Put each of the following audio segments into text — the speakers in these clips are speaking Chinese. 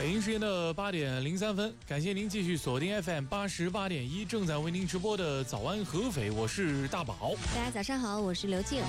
北京时间的8点03分，感谢您继续锁定 FM 88.1，正在为您直播的早安合肥，我是大宝。 大家早上好，我是刘静。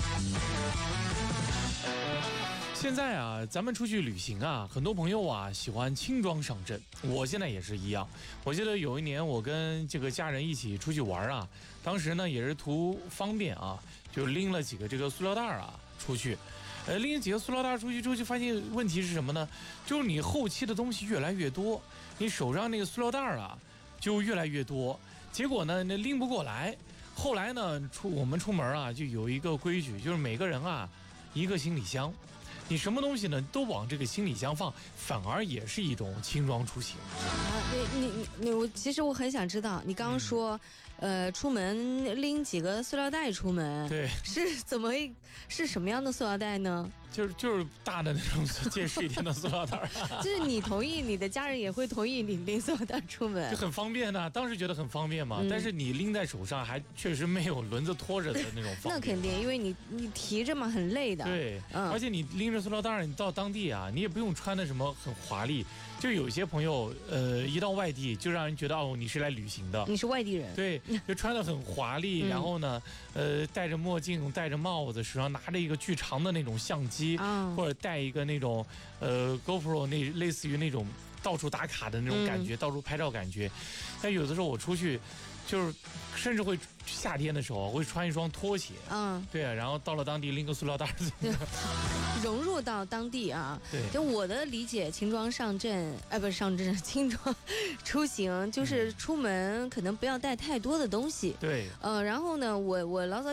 现在啊，咱们出去旅行啊，很多朋友啊喜欢轻装上阵，我现在也是一样。我记得有一年我跟这个家人一起出去玩啊，当时呢也是图方便啊，就拎了几个这个塑料袋啊出去。拎几个塑料袋出去之后，就发现问题是什么呢？就是你后期的东西越来越多，你手上那个塑料袋啊就越来越多，结果呢那拎不过来。后来呢我们出门啊就有一个规矩，就是每个人啊一个行李箱。你什么东西呢都往这个行李箱放，反而也是一种轻装出行啊。我其实我很想知道，你刚刚说，出门拎几个塑料袋出门， 对， 是什么样的塑料袋呢？ 就是大的那种结实一点的塑料袋就是你同意，你的家人也会同意你拎塑料袋出门， 就很方便呢。当时觉得很方便嘛，但是你拎在手上还确实没有轮子拖着的那种方便。 那肯定，因为你提着嘛，很累的。 对，而且你拎着塑料袋，你到当地啊，你也不用穿的什么很华丽。就有些朋友，一到外地就让人觉得哦，你是来旅行的， 你是外地人。 对，就穿得很华丽，然后呢，戴着墨镜，戴着帽子，手上拿着一个巨长的那种相机，或者带一个那种GoPro 类似于那种到处打卡的那种感觉，到处拍照感觉。但有的时候我出去，就是甚至会夏天的时候会穿一双拖鞋，对啊，然后到了当地拎个塑料袋子。 融入到当地啊， 对， 就我的理解，轻装上阵，不是上阵，轻装出行就是出门可能不要带太多的东西， 对， 然后呢，我老早